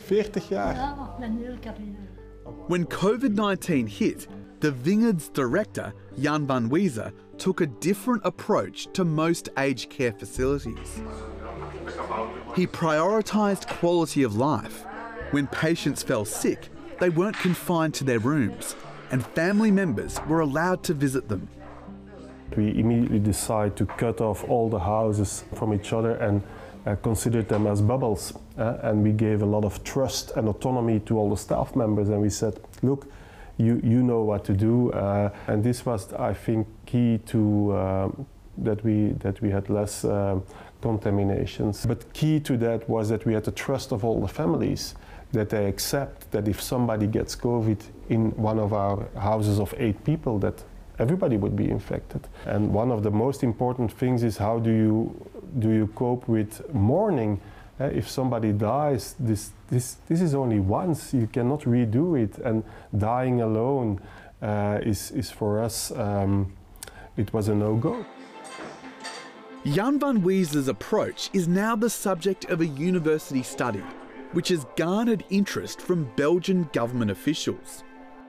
40 jaar? Ja, mijn hele carrière. When COVID-19 hit, the Vineyard's director, Jan van Wezer, took a different approach to most aged care facilities. He prioritised quality of life. When patients fell sick, they weren't confined to their rooms, and family members were allowed to visit them. We immediately decided to cut off all the houses from each other and considered them as bubbles. And we gave a lot of trust and autonomy to all the staff members, and we said, look, you know what to do. And this was, I think, key to that we had less contaminations. But key to that was that we had the trust of all the families, that they accept that if somebody gets COVID in one of our houses of 8 people, that everybody would be infected. And one of the most important things is how do you cope with mourning? If somebody dies, this is only once. You cannot redo it. And dying alone is for us, it was a no-go. Jan van Weezer's approach is now the subject of a university study, which has garnered interest from Belgian government officials.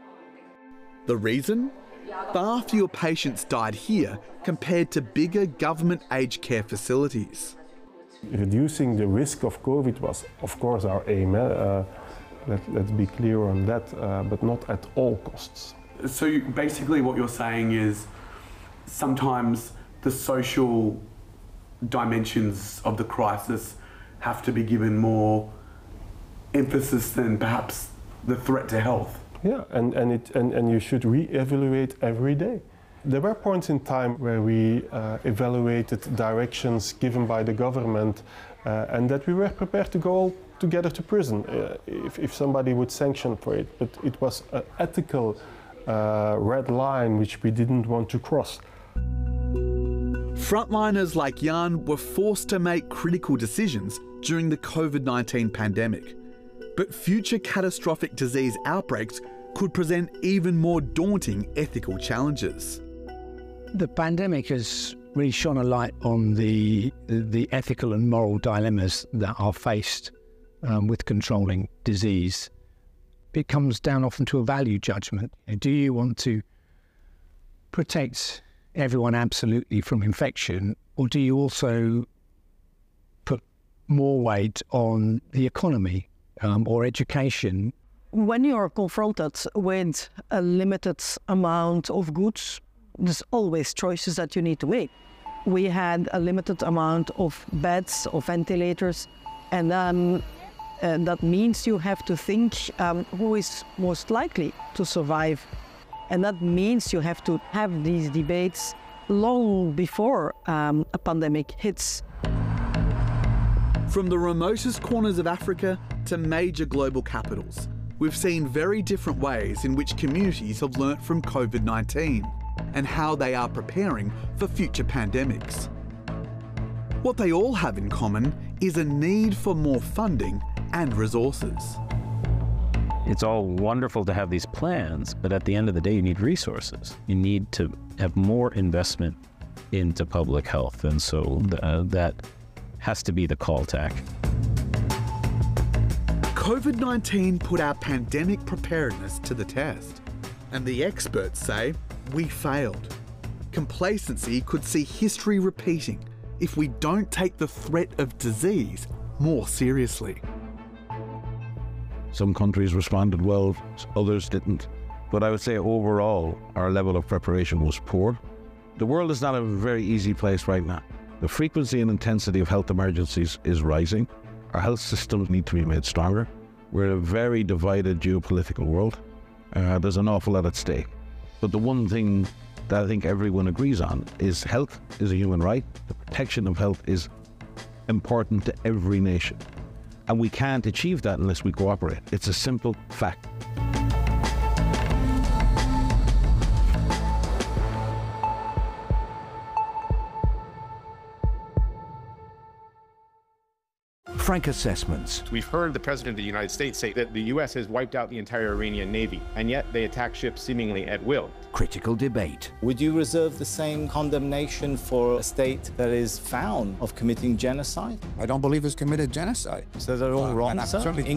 The reason? Far fewer patients died here compared to bigger government aged care facilities. Reducing the risk of COVID was, of course, our aim. Let's be clear on that, but not at all costs. So basically what you're saying is sometimes the social dimensions of the crisis have to be given more emphasis than perhaps the threat to health. Yeah, and you should re-evaluate every day. There were points in time where we evaluated directions given by the government and that we were prepared to go all together to prison if somebody would sanction for it. But it was an ethical red line which we didn't want to cross. Frontliners like Jan were forced to make critical decisions during the COVID-19 pandemic. But future catastrophic disease outbreaks could present even more daunting ethical challenges. The pandemic has really shone a light on the ethical and moral dilemmas that are faced with controlling disease. It comes down often to a value judgment. Do you want to protect everyone absolutely from infection, or do you also put more weight on the economy or education? When you are confronted with a limited amount of goods, there's always choices that you need to make. We had a limited amount of beds, of ventilators, and that means you have to think who is most likely to survive. And that means you have to have these debates long before a pandemic hits. From the remotest corners of Africa to major global capitals, we've seen very different ways in which communities have learnt from COVID-19 and how they are preparing for future pandemics. What they all have in common is a need for more funding and resources. It's all wonderful to have these plans, but at the end of the day, you need resources. You need to have more investment into public health, and so that has to be the call to action. COVID-19 put our pandemic preparedness to the test, and the experts say we failed. Complacency could see history repeating if we don't take the threat of disease more seriously. Some countries responded well, others didn't. But I would say overall, our level of preparation was poor. The world is not a very easy place right now. The frequency and intensity of health emergencies is rising. Our health systems need to be made stronger. We're in a very divided geopolitical world. There's an awful lot at stake. But the one thing that I think everyone agrees on is health is a human right. The protection of health is important to every nation. And we can't achieve that unless we cooperate. It's a simple fact. Frank Assessments. We've heard the President of the United States say that the U.S. has wiped out the entire Iranian Navy, and yet they attack ships seemingly at will. Critical debate. Would you reserve the same condemnation for a state that is found of committing genocide? I don't believe it's committed genocide. So they're all wrong, sir?